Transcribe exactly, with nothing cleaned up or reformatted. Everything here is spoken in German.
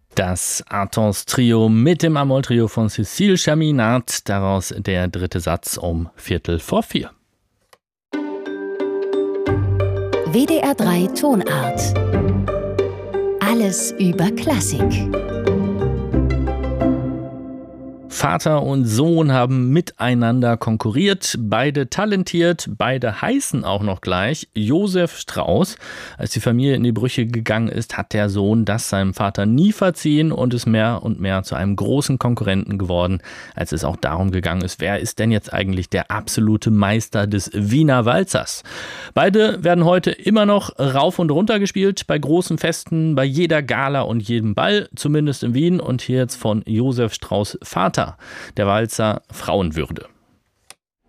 Das Athos-Trio mit dem Amol-Trio von Cécile Chaminade, daraus der dritte Satz um Viertel vor vier. W D R drei Tonart. Alles über Klassik. Vater und Sohn haben miteinander konkurriert, beide talentiert, beide heißen auch noch gleich Josef Strauß. Als die Familie in die Brüche gegangen ist, hat der Sohn das seinem Vater nie verziehen und ist mehr und mehr zu einem großen Konkurrenten geworden, als es auch darum gegangen ist, wer ist denn jetzt eigentlich der absolute Meister des Wiener Walzers. Beide werden heute immer noch rauf und runter gespielt, bei großen Festen, bei jeder Gala und jedem Ball, zumindest in Wien, und hier jetzt von Josef Strauß Vater, der Walzer Frauenwürde.